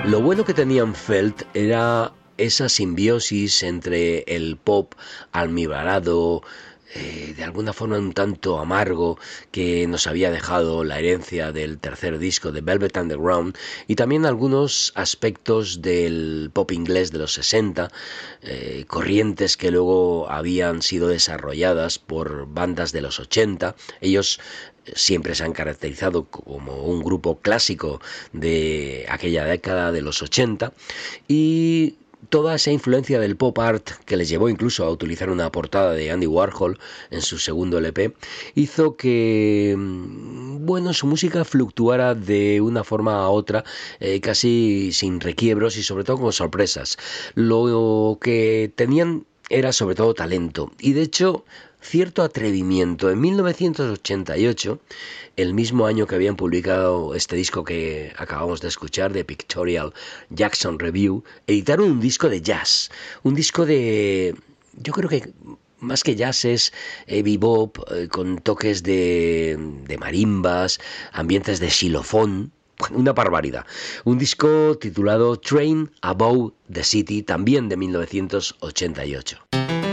Lo bueno que tenían Felt era esa simbiosis entre el pop almibarado, de alguna forma un tanto amargo, que nos había dejado la herencia del tercer disco de Velvet Underground, y también algunos aspectos del pop inglés de los 60, corrientes que luego habían sido desarrolladas por bandas de los 80. Ellos siempre se han caracterizado como un grupo clásico de aquella década de los 80, y toda esa influencia del pop art que les llevó incluso a utilizar una portada de Andy Warhol en su segundo LP hizo que, bueno, su música fluctuara de una forma a otra, casi sin requiebros y sobre todo con sorpresas. Lo que tenían era sobre todo talento y de hecho cierto atrevimiento. En 1988, el mismo año que habían publicado este disco que acabamos de escuchar, de Pictorial Jackson Review, editaron un disco de jazz, un disco de... yo creo que más que jazz es bebop, con toques de marimbas, ambientes de xilofón, una barbaridad. Un disco titulado Train Above the City, también de 1988.